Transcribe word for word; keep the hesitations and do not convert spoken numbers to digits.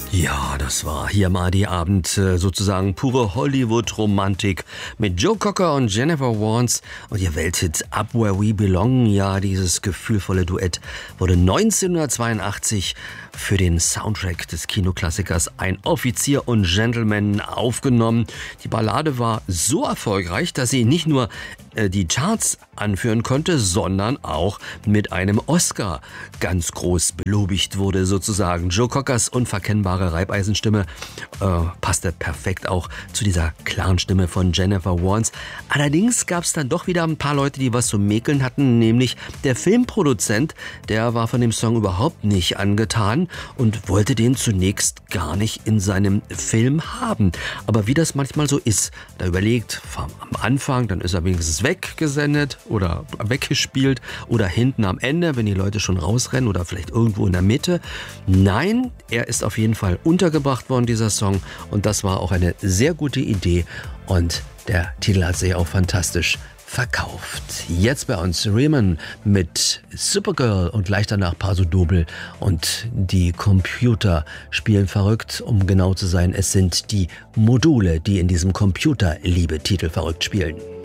Ja, das war hier mal die Abend, sozusagen pure Hollywood-Romantik mit Joe Cocker und Jennifer Warnes und ihr Welthit Up Where We Belong. Ja, dieses gefühlvolle Duett wurde neunzehnhundertzweiundachtzig für den Soundtrack des Kinoklassikers Ein Offizier und Gentleman aufgenommen. Die Ballade war so erfolgreich, dass sie nicht nur äh, die Charts anführen konnte, sondern auch mit einem Oscar ganz groß belobigt wurde sozusagen. Joe Cockers unverkennbare Reibeisenstimme äh, passte perfekt auch zu dieser klaren Stimme von Jennifer Warnes. Allerdings gab es dann doch wieder ein paar Leute, die was zu mäkeln hatten, nämlich der Filmproduzent, der war von dem Song überhaupt nicht angetan und wollte den zunächst gar nicht in seinem Film haben. Aber wie das manchmal so ist, da überlegt am Anfang, dann ist er wenigstens weggesendet oder weggespielt oder hinten am Ende, wenn die Leute schon rausrennen oder vielleicht irgendwo in der Mitte. Nein, er ist auf jeden Fall untergebracht worden, dieser Song, und das war auch eine sehr gute Idee und der Titel hat sich auch fantastisch verkauft. Jetzt bei uns Riemann mit Supergirl und gleich danach Paso Doble und die Computer spielen verrückt, um genau zu sein. Es sind die Module, die in diesem Computer-Liebe-Titel verrückt spielen.